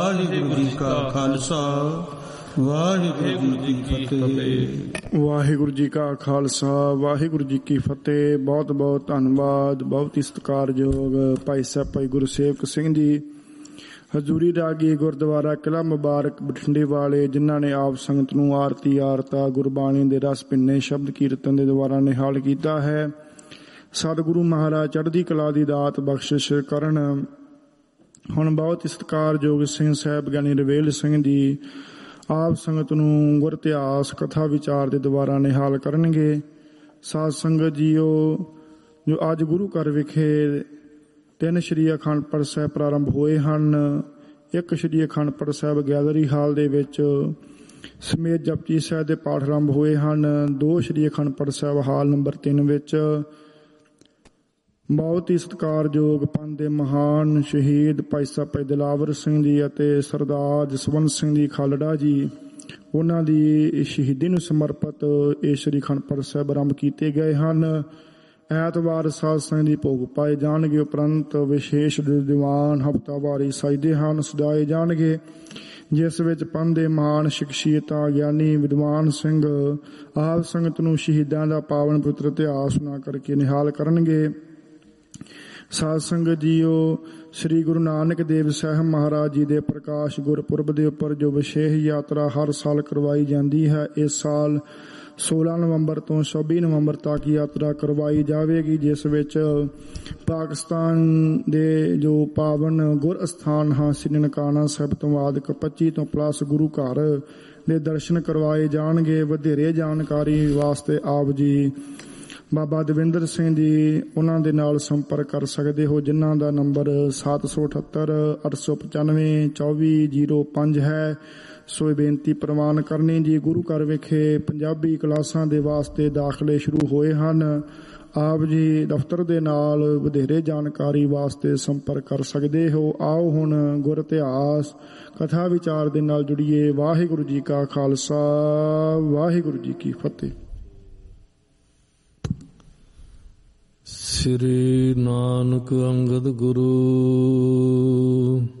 ਵਾਹਿਗੁਰੂ ਜੀ ਕਾ ਖਾਲਸਾ ਵਾਹਿਗੁਰੂ ਜੀ ਕੀ ਫਤਿਹ। ਵਾਹਿਗੁਰੂ ਜੀ ਕਾ ਖਾਲਸਾ ਵਾਹਿਗੁਰੂ ਜੀ ਕੀ ਫਤਿਹ। ਬਹੁਤ ਬਹੁਤ ਧੰਨਵਾਦ। ਬਹੁਤ ਹੀ ਸਤਿਕਾਰਯੋਗ ਭਾਈ ਸਾਹਿਬ ਭਾਈ ਗੁਰਸੇਵਕ ਸਿੰਘ ਜੀ ਹਜ਼ੂਰੀ ਰਾਗੀ ਗੁਰਦੁਆਰਾ ਕਿਲ੍ਹਾ ਮੁਬਾਰਕ ਬਠਿੰਡੇ ਵਾਲੇ, ਜਿਨ੍ਹਾਂ ਨੇ ਆਪ ਸੰਗਤ ਨੂੰ ਆਰਤੀ ਆਰਤਾ ਗੁਰਬਾਣੀ ਦੇ ਰਸ ਭਿੰਨੇ ਸ਼ਬਦ ਕੀਰਤਨ ਦੇ ਦੁਆਰਾ ਨਿਹਾਲ ਕੀਤਾ ਹੈ। ਸਤਿਗੁਰੂ ਮਹਾਰਾਜ ਚੜ੍ਹਦੀ ਕਲਾ ਦੀ ਦਾਤ ਬਖਸ਼ਿਸ਼ ਕਰਨ। ਹੁਣ ਬਹੁਤ ਹੀ ਸਤਿਕਾਰਯੋਗ ਸਿੰਘ ਸਾਹਿਬ ਗਿਆਨੀ ਰਵੇਲ ਸਿੰਘ ਜੀ ਆਪ ਸੰਗਤ ਨੂੰ ਗੁਰ ਇਤਿਹਾਸ ਕਥਾ ਵਿਚਾਰ ਦੇ ਦੁਆਰਾ ਨਿਹਾਲ ਕਰਨਗੇ। ਸਾਧ ਸੰਗਤ ਜੀਓ, ਜੋ ਅੱਜ ਗੁਰੂ ਘਰ ਵਿਖੇ 3 ਸ਼੍ਰੀ ਅਖੰਡ ਪਾਠ ਸਾਹਿਬ ਪ੍ਰਾਰੰਭ ਹੋਏ ਹਨ। 1 ਸ਼੍ਰੀ ਅਖੰਡ ਪਾਠ ਸਾਹਿਬ ਗੈਲਰੀ ਹਾਲ ਦੇ ਵਿੱਚ ਸਮੇਤ ਜਪਜੀ ਸਾਹਿਬ ਦੇ ਪਾਠ ਆਰੰਭ ਹੋਏ ਹਨ। 2 ਸ਼੍ਰੀ ਅਖੰਡ ਪਾਠ ਸਾਹਿਬ ਹਾਲ ਨੰਬਰ 3 ਵਿੱਚ ਬਹੁਤ ਹੀ ਸਤਿਕਾਰਯੋਗ ਪੰਥ ਦੇ ਮਹਾਨ ਸ਼ਹੀਦ ਭਾਈ ਸਾਹਿਬ ਭਾਈ ਦਿਲਾਵਰ ਸਿੰਘ ਜੀ ਅਤੇ ਸਰਦਾਰ ਜਸਵੰਤ ਸਿੰਘ ਜੀ ਖਾਲੜਾ ਜੀ, ਉਹਨਾਂ ਦੀ ਸ਼ਹੀਦੀ ਨੂੰ ਸਮਰਪਿਤ ਇਹ ਸ਼੍ਰੀ ਅਖੰਡ ਪਾਠ ਸਾਹਿਬ ਆਰੰਭ ਕੀਤੇ ਗਏ ਹਨ। ਐਤਵਾਰ ਸਾਧ ਸੰਗਤ ਦੀ ਭੋਗ ਪਾਏ ਜਾਣਗੇ, ਉਪਰੰਤ ਵਿਸ਼ੇਸ਼ ਦੀਵਾਨ ਹਫ਼ਤਾਵਾਰੀ ਸਜਦੇ ਹਨ ਸਜਾਏ ਜਾਣਗੇ, ਜਿਸ ਵਿੱਚ ਪੰਥ ਦੇ ਮਹਾਨ ਸ਼ਖਸੀਅਤਾਂ ਗਿਆਨੀ ਵਿਦਵਾਨ ਸਿੰਘ ਆਪ ਸੰਗਤ ਨੂੰ ਸ਼ਹੀਦਾਂ ਦਾ ਪਾਵਨ ਪਵਿੱਤਰ ਇਤਿਹਾਸ ਸੁਣਾ ਕਰਕੇ ਨਿਹਾਲ ਕਰਨਗੇ। ਸਾਧ ਸੰਗਤ ਜੀਓ, ਸ੍ਰੀ ਗੁਰੂ ਨਾਨਕ ਦੇਵ ਸਾਹਿਬ ਮਹਾਰਾਜ ਜੀ ਦੇ ਪ੍ਰਕਾਸ਼ ਗੁਰਪੁਰਬ ਦੇ ਉੱਪਰ ਜੋ ਵਿਸ਼ੇਸ਼ ਯਾਤਰਾ ਹਰ ਸਾਲ ਕਰਵਾਈ ਜਾਂਦੀ ਹੈ, ਇਸ ਸਾਲ 16 ਨਵੰਬਰ ਤੋਂ 26 ਨਵੰਬਰ ਤੱਕ ਯਾਤਰਾ ਕਰਵਾਈ ਜਾਵੇਗੀ, ਜਿਸ ਵਿੱਚ ਪਾਕਿਸਤਾਨ ਦੇ ਜੋ ਪਾਵਨ ਗੁਰ ਅਸਥਾਨ ਹਨ ਸ੍ਰੀ ਨਨਕਾਣਾ ਸਾਹਿਬ ਤੋਂ ਆਦਿਕ 25 ਤੋਂ ਪਲੱਸ ਗੁਰੂ ਘਰ ਦੇ ਦਰਸ਼ਨ ਕਰਵਾਏ ਜਾਣਗੇ। ਵਧੇਰੇ ਜਾਣਕਾਰੀ ਵਾਸਤੇ ਆਪ ਜੀ ਬਾਬਾ ਦਵਿੰਦਰ ਸਿੰਘ ਜੀ ਉਹਨਾਂ ਦੇ ਨਾਲ ਸੰਪਰਕ ਕਰ ਸਕਦੇ ਹੋ, ਜਿਨ੍ਹਾਂ ਦਾ ਨੰਬਰ 778 895 2405 ਹੈ। ਸੋ ਇਹ ਬੇਨਤੀ ਪ੍ਰਵਾਨ ਕਰਨੀ ਜੀ। ਗੁਰੂ ਘਰ ਵਿਖੇ ਪੰਜਾਬੀ ਕਲਾਸਾਂ ਦੇ ਵਾਸਤੇ ਦਾਖਲੇ ਸ਼ੁਰੂ ਹੋਏ ਹਨ। ਆਪ ਜੀ ਦਫ਼ਤਰ ਦੇ ਨਾਲ ਵਧੇਰੇ ਜਾਣਕਾਰੀ ਵਾਸਤੇ ਸੰਪਰਕ ਕਰ ਸਕਦੇ ਹੋ। ਆਓ ਹੁਣ ਗੁਰ ਇਤਿਹਾਸ ਕਥਾ ਵਿਚਾਰ ਦੇ ਨਾਲ ਜੁੜੀਏ। ਵਾਹਿਗੁਰੂ ਜੀ ਕਾ ਖਾਲਸਾ ਵਾਹਿਗੁਰੂ ਜੀ ਕੀ ਫਤਿਹ। ਸ੍ਰੀ ਨਾਨਕ ਅੰਗਦ ਗੁਰੂ